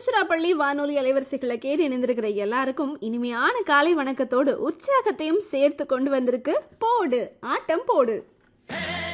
திருச்சிராப்பள்ளி வானொலி அலைவரிசைகளை கேட்டு இணைந்திருக்கிற எல்லாருக்கும் இனிமையான காலை வணக்கத்தோடு உற்சாகத்தையும் சேர்த்து கொண்டு வந்திருக்கு போடு ஆட்டம் போடு.